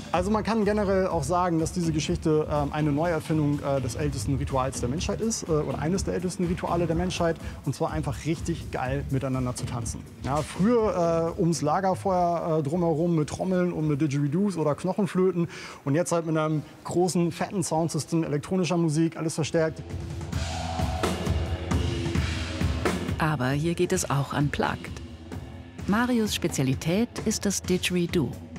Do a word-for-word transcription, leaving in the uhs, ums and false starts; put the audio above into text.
Also man kann generell auch sagen, dass diese Geschichte äh, eine Neuerfindung äh, des ältesten Rituals der Menschheit ist, äh, oder eines der ältesten Rituale der Menschheit, und zwar einfach richtig geil miteinander zu tanzen. Ja, früher äh, ums Lagerfeuer äh, drumherum mit Trommeln und mit Didgeridoos oder Knochenflöten, und jetzt halt mit einem großen, fetten Soundsystem, elektronischer Musik, alles verstärkt. Aber hier geht es auch unplugged. Marios Spezialität ist das Didgeridoo.